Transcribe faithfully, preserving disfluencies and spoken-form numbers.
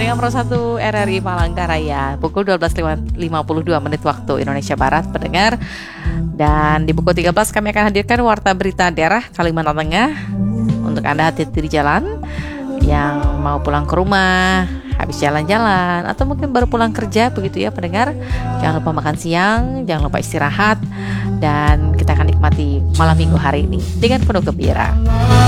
Jaringan Pro satu R R I Palangkaraya pukul dua belas lima puluh dua menit waktu Indonesia Barat, pendengar. Dan di pukul tiga belas kami akan hadirkan Warta Berita Daerah Kalimantan Tengah untuk Anda hati-hati di jalan, yang mau pulang ke rumah, habis jalan-jalan, atau mungkin baru pulang kerja begitu ya pendengar. Jangan lupa makan siang, jangan lupa istirahat, dan kita akan nikmati malam minggu hari ini dengan penuh gembira.